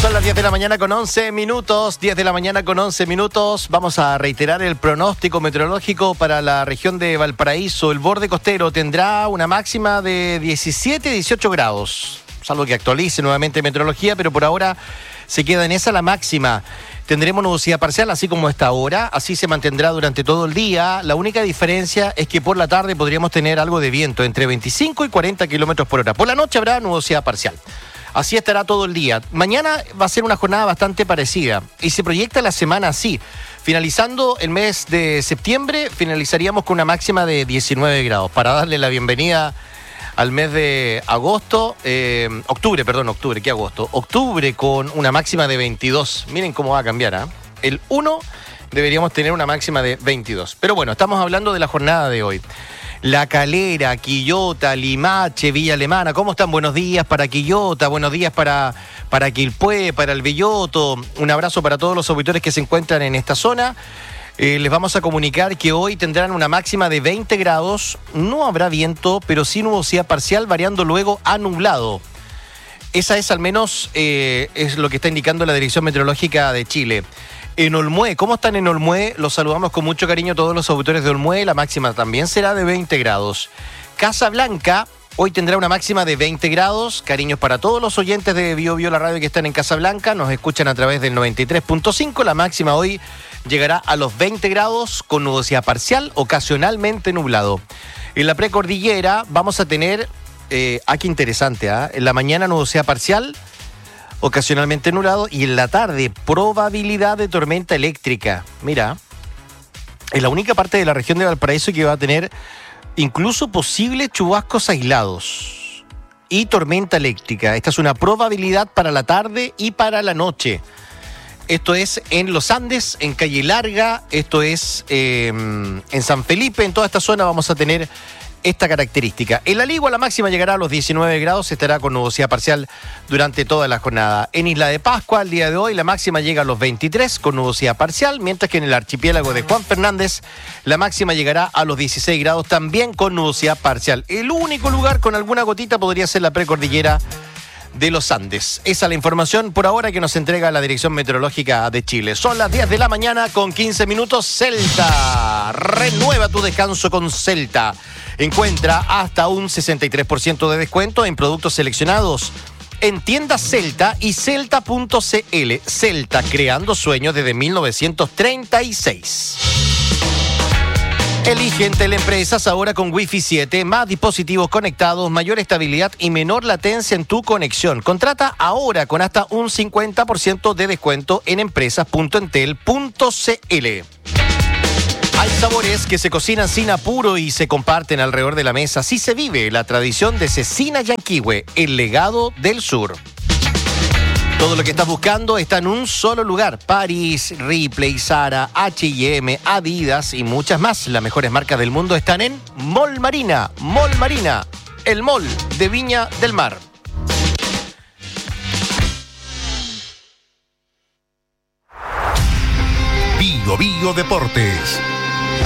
Son las 10 de la mañana con 11 minutos. 10 de la mañana con 11 minutos. Vamos a reiterar el pronóstico meteorológico para la región de Valparaíso. El borde costero tendrá una máxima de 17-18 grados. Salvo que actualice nuevamente meteorología, pero por ahora se queda en esa la máxima. Tendremos nubosidad parcial, así como esta hora. Así se mantendrá durante todo el día. La única diferencia es que por la tarde podríamos tener algo de viento, entre 25 y 40 kilómetros por hora. Por la noche habrá nubosidad parcial. Así estará todo el día. Mañana va a ser una jornada bastante parecida y se proyecta la semana así. Finalizando el mes de septiembre, finalizaríamos con una máxima de 19 grados para darle la bienvenida al mes de agosto, octubre, ¿qué agosto? Octubre con una máxima de 22. Miren cómo va a cambiar, ¿eh? El 1 deberíamos tener una máxima de 22. Pero bueno, estamos hablando de la jornada de hoy. La Calera, Quillota, Limache, Villa Alemana. ¿Cómo están? Buenos días para Quillota, buenos días para Quilpué, para el Belloto. Un abrazo para todos los auditores que se encuentran en esta zona. Les vamos a comunicar que hoy tendrán una máxima de 20 grados. No habrá viento, pero sí nubosidad parcial, variando luego a nublado. Esa es al menos es lo que está indicando la Dirección Meteorológica de Chile. En Olmué, ¿cómo están en Olmué? Los saludamos con mucho cariño a todos los auditores de Olmué. La máxima también será de 20 grados. Casablanca, hoy tendrá una máxima de 20 grados. Cariños para todos los oyentes de Bio Bio, la radio que están en Casablanca. Nos escuchan a través del 93.5. La máxima hoy llegará a los 20 grados con nubosidad parcial, ocasionalmente nublado. En la precordillera vamos a tener, qué interesante, en la mañana nubosidad parcial, ocasionalmente nublado, y en la tarde probabilidad de tormenta eléctrica. Mira, es la única parte de la región de Valparaíso que va a tener incluso posibles chubascos aislados y tormenta eléctrica. Esta es una probabilidad para la tarde y para la noche. Esto es en Los Andes, en Calle Larga, esto es en San Felipe. En toda esta zona vamos a tener esta característica. En la Ligua la máxima llegará a los 19 grados, estará con nubosidad parcial durante toda la jornada. En Isla de Pascua, el día de hoy, la máxima llega a los 23 con nubosidad parcial, mientras que en el archipiélago de Juan Fernández, la máxima llegará a los 16 grados también con nubosidad parcial. El único lugar con alguna gotita podría ser la precordillera de los Andes. Esa es la información por ahora que nos entrega la Dirección Meteorológica de Chile. Son las 10 de la mañana con 15 minutos. Celta, renueva tu descanso con Celta. Encuentra hasta un 63% de descuento en productos seleccionados en tiendas Celta y Celta.cl. Celta, creando sueños desde 1936. Elige en Teleempresas ahora con Wi-Fi 7, más dispositivos conectados, mayor estabilidad y menor latencia en tu conexión. Contrata ahora con hasta un 50% de descuento en empresas.entel.cl. Hay sabores que se cocinan sin apuro y se comparten alrededor de la mesa. Así se vive la tradición de Cecina Yanquihue, el legado del sur. Todo lo que estás buscando está en un solo lugar. París, Ripley, Zara, H&M, Adidas y muchas más. Las mejores marcas del mundo están en Mall Marina. Mall Marina, el mall de Viña del Mar. Bio Bio Deportes.